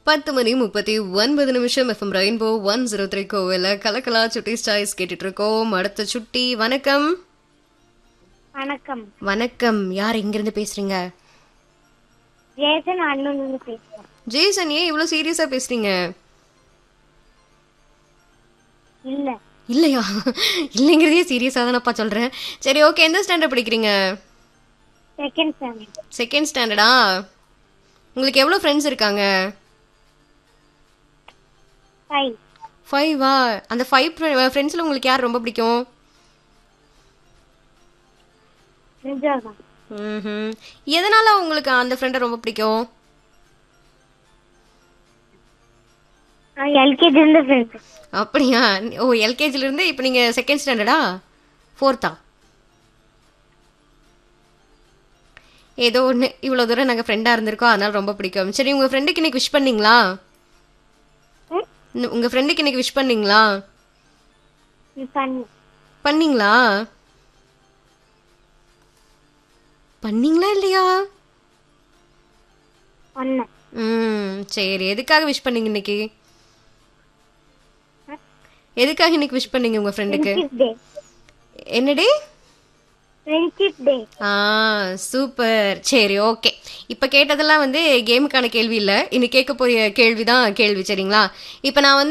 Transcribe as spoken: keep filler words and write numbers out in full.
பத்து மணி முப்பத்தி ஒன்பது நிமிஷம் FM rainbow one zero three கோவில கலக்கலா சுட்டி ஸ்டாய்ஸ் கேட்டுட்டு இருக்கோம். அடுத்த சுட்டி வணக்கம். வணக்கம். வணக்கம். யார் எங்கிருந்து பேசுறீங்க? ஜேசன் அண்ணன் பேசுறேன். ஜேசன், ஏன் இவ்வளவு சீரியஸா பேசுறீங்க? இல்ல இல்லையா? இல்லைங்கிறதே சீரியஸா தானப்பா சொல்றேன். சரி, ஓகே. எந்த ஸ்டாண்டர்ட் படிக்கிறீங்க? Second standard. செகண்ட் ஸ்டாண்டர்டா? உங்களுக்கு எவ்வளவு ஃப்ரெண்ட்ஸ் இருக்காங்க? ஃபைவ். ஃபைவா? அந்த ஃபைவ் ஃப்ரெண்ட்ஸ்ல உங்களுக்கு யார் ரொம்ப பிடிக்கும்? நிஜாதா. ம்ஹும். எதனால உங்களுக்கு அந்த ஃப்ரெண்டை ரொம்ப பிடிக்கும்? எல்கேஜி இருந்து ஃப்ரெண்ட்ஸ். அப்படியா? ஓ, எல்கேஜில இருந்து இப்போ நீங்க செகண்ட் ஸ்டாண்டர்டா ஃபோர்த்தா? ஏதோ ஒன்று, இவ்வளோ தூரம் நாங்கள் ஃப்ரெண்டாக இருந்திருக்கோம், அதனால ரொம்ப பிடிக்கும். சரி, உங்கள் ஃப்ரெண்டுக்கு இன்னைக்கு விஷ் பண்ணீங்களா? உங்கள் ஃப்ரெண்டுக்கு இன்னைக்கு விஷ் பண்ணீங்களா? பண்ணீங்களா? பண்ணீங்களா இல்லையா? ம், சரி. எதுக்காக விஷ் பண்ணீங்க இன்னைக்கு? எதுக்காக இன்னைக்கு விஷ் பண்ணீங்க உங்க ஃப்ரெண்டுக்கு? என்னடே? Friendship day. ஆ, சூப்பர். சரி, ஓகே. இப்போ கேட்டதெல்லாம் வந்து கேமுக்கான கேள்வி இல்லை, இன்னைக்கு கேட்க போகிற கேள்வி தான் கேள்வி. சரிங்களா? இப்போ நான் வந்து